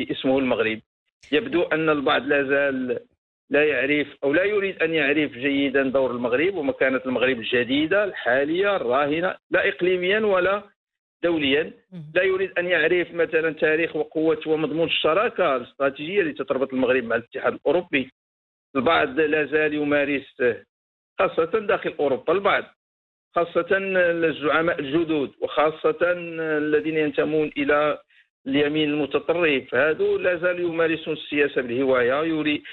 اسمه المغرب. يبدو أن البعض لا زال لا يعرف أو لا يريد أن يعرف جيدا دور المغرب ومكانة المغرب الجديدة الحالية الراهنة، لا إقليميا ولا دوليا. مم. لا يريد أن يعرف مثلا تاريخ وقوة ومضمون الشراكة الاستراتيجية التي تربط المغرب مع الاتحاد الأوروبي. البعض لا زال يمارس، خاصة داخل أوروبا، البعض خاصة الزعماء الجدد وخاصة الذين ينتمون إلى اليمين المتطرف، هذو لا زالوا يمارسون السياسة بالهواية، يريد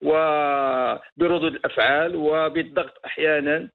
وبردود الأفعال وبالضغط أحيانا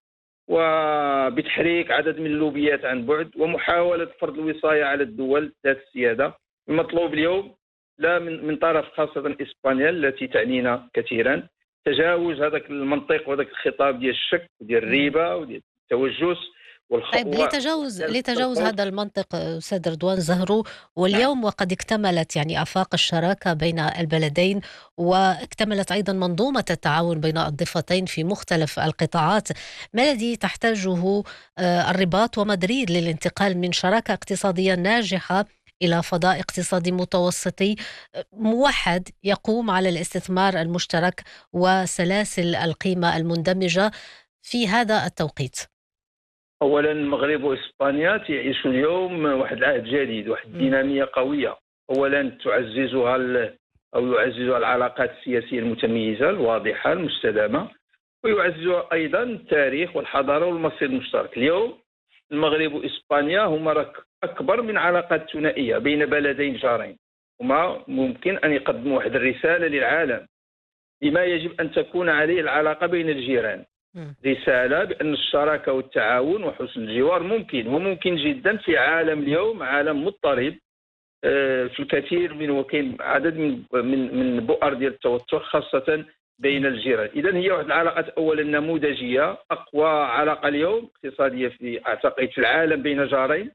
وبتحريك عدد من اللوبيات عن بعد ومحاولة فرض الوصاية على الدول ذات السيادة. المطلوب اليوم لا من طرف خاصة إسبانيا التي تعنينا كثيرا تجاوز هذاك المنطق وهذاك الخطاب ديال الشك وديال مم. الريبة وديال التوجس طيب، لتجاوز والترقب. هذا المنطق أستاذ رضوان زهرو، واليوم وقد اكتملت يعني آفاق الشراكة بين البلدين، واكتملت أيضا منظومة التعاون بين الضفتين في مختلف القطاعات. ما الذي تحتاجه الرباط ومدريد للانتقال من شراكة اقتصادية ناجحة إلى فضاء اقتصادي متوسطي موحد يقوم على الاستثمار المشترك وسلاسل القيمة المندمجة في هذا التوقيت؟ اولا المغرب واسبانيا تعيشوا اليوم واحد العهد جديد، واحد الديناميه قويه. اولا تعززها او يعززها العلاقات السياسيه المتميزه الواضحه المستدامه، ويعززها ايضا التاريخ والحضاره والمصير المشترك. اليوم المغرب واسبانيا هما اكبر من علاقات ثنائيه بين بلدين جارين، هما ممكن ان يقدموا واحد الرساله للعالم لما يجب ان تكون عليه العلاقه بين الجيران. مم. رسالة بأن الشراكة والتعاون وحسن الجوار ممكن، وممكن جدا في عالم اليوم عالم مضطرب في الكثير من وكاين عدد من بؤر ديال التوتر خاصة بين الجيران. إذا هي واحد العلاقات أولا نموذجية، أقوى علاقة اليوم اقتصادية في أعتقد في العالم بين جارين.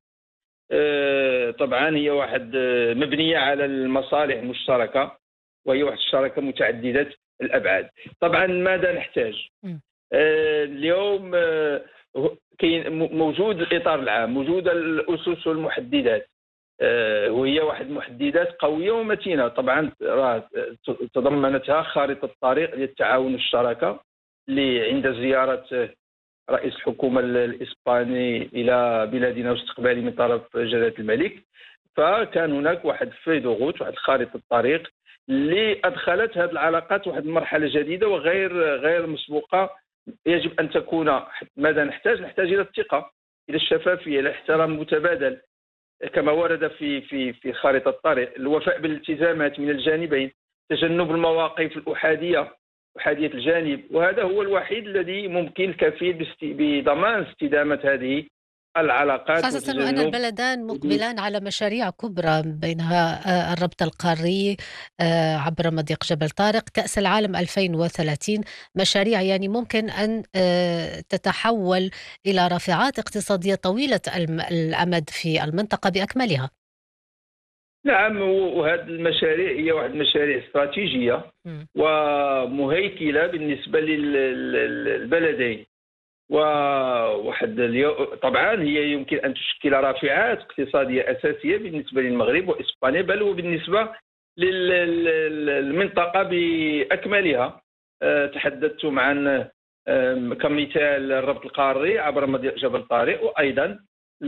طبعا هي واحد مبنية على المصالح المشتركة، وهي واحد الشراكة متعددة الأبعاد. طبعا ماذا نحتاج؟ مم. اليوم كاين موجود الاطار العام، موجوده الاسس والمحددات، وهي واحد المحددات قويه ومتينه. طبعا راه تضمنتها خارطه الطريق للتعاون والشراكه اللي عند زياره رئيس الحكومه الاسباني الى بلادنا واستقبالي من طرف جلاله الملك. فكان هناك واحد في ضغوط، واحد خارطه الطريق اللي ادخلت هذه العلاقات واحد المرحله جديده وغير مسبوقه. يجب أن تكون، ماذا نحتاج؟ نحتاج إلى الثقة، إلى الشفافية، إلى الاحترام المتبادل كما ورد في خارطة الطريق، الوفاء بالالتزامات من الجانبين، تجنب المواقف الأحادية، أحادية الجانب، وهذا هو الوحيد الذي ممكن كفيل بضمان استدامة هذه العلاقات خاصة وأن وتجنب. البلدان مقبلان على مشاريع كبرى، بينها الربط القاري عبر مضيق جبل طارق، كأس العالم 2030، مشاريع يعني ممكن أن تتحول إلى رافعات اقتصادية طويلة الأمد في المنطقة بأكملها. نعم، وهذه المشاريع هي واحد المشاريع استراتيجية مم. ومهيكلة بالنسبة للبلدين. وواحد طبعا هي يمكن ان تشكل رافعات اقتصاديه اساسيه بالنسبه للمغرب واسبانيا، بل وبالنسبه للمنطقه باكملها. تحدثتم عن كمثال الربط القاري عبر مضيق جبل طارق، وايضا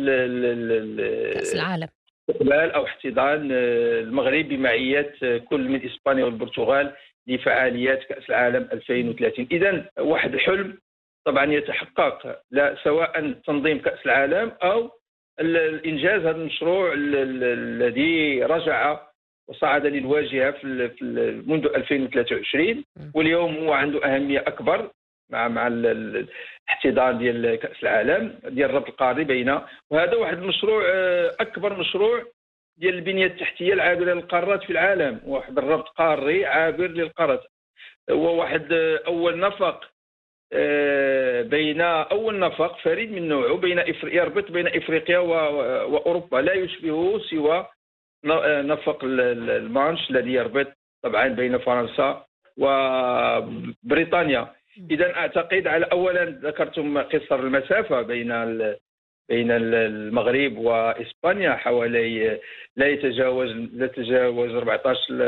كأس العالم. استقبال او احتضان المغرب بمعيه كل من اسبانيا والبرتغال لفعاليات كاس العالم 2030. اذا واحد الحلم طبعا يتحقق، لا سواء تنظيم كأس العالم أو الإنجاز هذا المشروع الذي رجع وصعد للواجهة منذ 2023، مم. واليوم هو عنده أهمية أكبر مع الاحتضان ديال كأس العالم ديال الربط القاري بين. وهذا واحد المشروع أكبر مشروع ديال البنية التحتية العابرة للقارات في العالم، واحد الربط قاري عابر للقارات. هو واحد أول نفق فريد من نوعه يربط بين إفريقيا وأوروبا، لا يشبهه سوى نفق المانش الذي يربط طبعا بين فرنسا وبريطانيا. إذا أعتقد أولا ذكرتم قصر المسافة بين المغرب وإسبانيا، حوالي لا يتجاوز 14